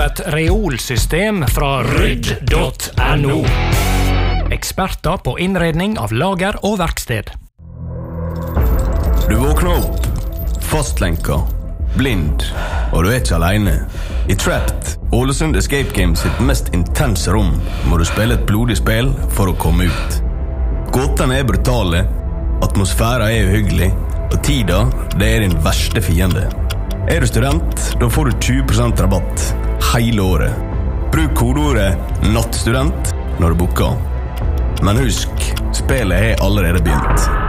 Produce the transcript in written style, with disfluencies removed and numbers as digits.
et reolsystem fra rydd.no. Eksperter på innredning av lager og verksted. Du våkner opp, fastlenka, blind, og du ikke alene. I Trapped, Ålesund Escape Games sitt mest intense rom, må du spille et blodig spill for å komme ut. Gåtene brutale, atmosfæren uhyggelig, og tida, det din verste fiende. Du student, da får du 20% rabatt hele året. Bruk kodeordet NATTSTUDENT når du booker. Men husk, spillet allerede begynt.